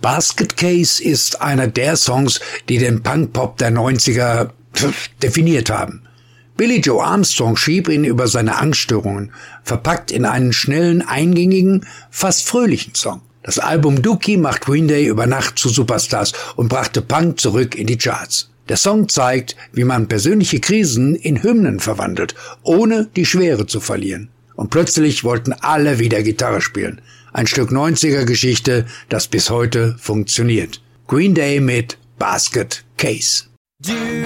Basket Case ist einer der Songs, die den Punkpop der 90er definiert haben. Billie Joe Armstrong schrieb ihn über seine Angststörungen, verpackt in einen schnellen, eingängigen, fast fröhlichen Song. Das Album Dookie macht Green Day über Nacht zu Superstars und brachte Punk zurück in die Charts. Der Song zeigt, wie man persönliche Krisen in Hymnen verwandelt, ohne die Schwere zu verlieren. Und plötzlich wollten alle wieder Gitarre spielen. Ein Stück 90er-Geschichte, das bis heute funktioniert. Green Day mit Basket Case.